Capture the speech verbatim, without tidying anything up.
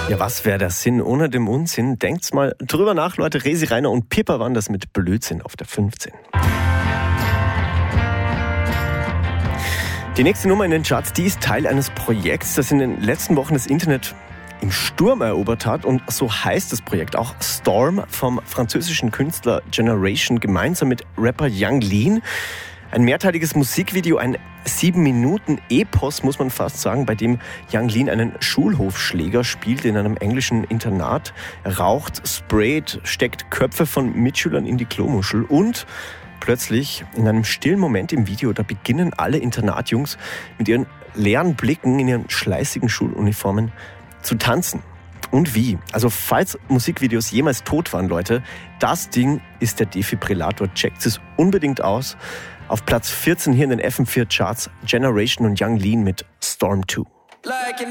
Ja, was wäre der Sinn ohne dem Unsinn? Denkt's mal drüber nach, Leute. Resi Reiner und Pippa waren das mit Blödsinn auf der fünfzehn. Die nächste Nummer in den Charts, die ist Teil eines Projekts, das in den letzten Wochen das Internet im Sturm erobert hat. Und so heißt das Projekt auch Storm vom französischen Künstler Generation gemeinsam mit Rapper Yung Lean. Ein mehrteiliges Musikvideo, ein sieben Minuten Epos, muss man fast sagen, bei dem Yung Lean einen Schulhofschläger spielt in einem englischen Internat. Er raucht, sprayt, steckt Köpfe von Mitschülern in die Klomuschel und plötzlich, in einem stillen Moment im Video, da beginnen alle Internatjungs mit ihren leeren Blicken in ihren schleißigen Schuluniformen zu tanzen. Und wie? Also falls Musikvideos jemals tot waren, Leute, das Ding ist der Defibrillator. Checkt es unbedingt aus. Auf Platz vierzehn hier in den F M vier Charts Generation und Yung Lean mit Storm zwei.